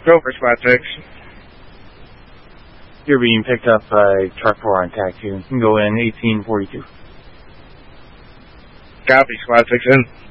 Go for Squad 6. You're being picked up by Truck 4 on TAC 2. You can go in 1842. Copy, Squad 6 in.